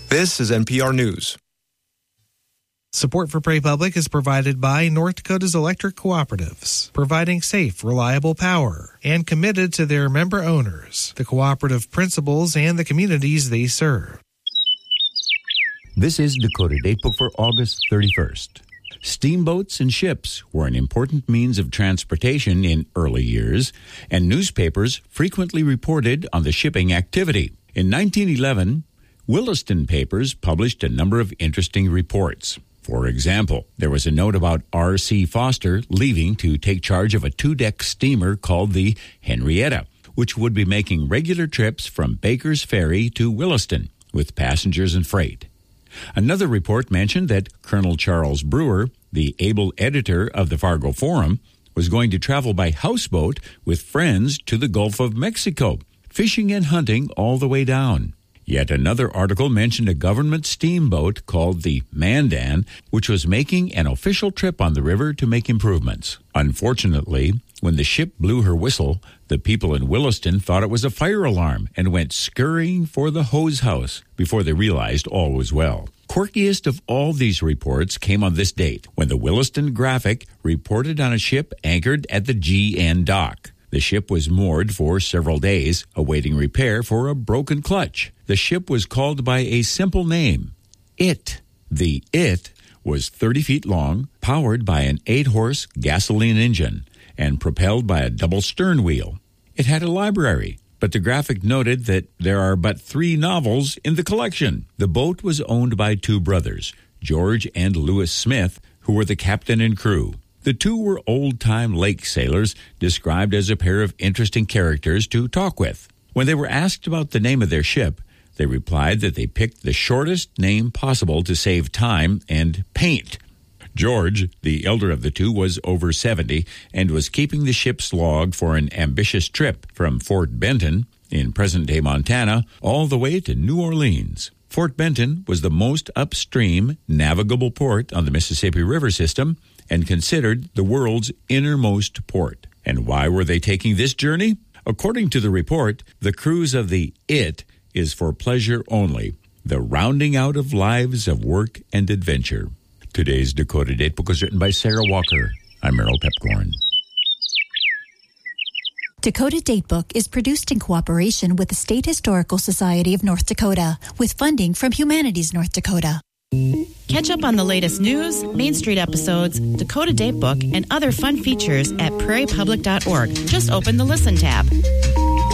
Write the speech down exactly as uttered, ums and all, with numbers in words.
This is N P R News. Support for Prairie Public is provided by North Dakota's electric cooperatives, providing safe, reliable power, and committed to their member owners, the cooperative principles, and the communities they serve. This is Dakota Datebook for August thirty-first. Steamboats and ships were an important means of transportation in early years, and newspapers frequently reported on the shipping activity. In nineteen eleven, Williston papers published a number of interesting reports. For example, there was a note about R C Foster leaving to take charge of a two-deck steamer called the Henrietta, which would be making regular trips from Baker's Ferry to Williston with passengers and freight. Another report mentioned that Colonel Charles Brewer, the able editor of the Fargo Forum, was going to travel by houseboat with friends to the Gulf of Mexico, fishing and hunting all the way down. Yet another article mentioned a government steamboat called the Mandan, which was making an official trip on the river to make improvements. Unfortunately, when the ship blew her whistle, the people in Williston thought it was a fire alarm and went scurrying for the hose house before they realized all was well. Quirkiest of all these reports came on this date, when the Williston Graphic reported on a ship anchored at the G N dock. The ship was moored for several days, awaiting repair for a broken clutch. The ship was called by a simple name, It. The It was thirty feet long, powered by an eight-horse gasoline engine, and propelled by a double stern wheel. It had a library, but the Graphic noted that there are but three novels in the collection. The boat was owned by two brothers, George and Lewis Smith, who were the captain and crew. The two were old-time lake sailors, described as a pair of interesting characters to talk with. When they were asked about the name of their ship, they replied that they picked the shortest name possible to save time and paint. George, the elder of the two, was over seventy and was keeping the ship's log for an ambitious trip from Fort Benton, in present-day Montana, all the way to New Orleans. Fort Benton was the most upstream navigable port on the Mississippi River system and considered the world's innermost port. And why were they taking this journey? According to the report, the cruise of the It is for pleasure only, the rounding out of lives of work and adventure. Today's Dakota Datebook was written by Sarah Walker. I'm Merrill Pepcorn. Dakota Datebook is produced in cooperation with the State Historical Society of North Dakota, with funding from Humanities North Dakota. Catch up on the latest news, Main Street episodes, Dakota Datebook, and other fun features at prairie public dot org. Just open the Listen tab.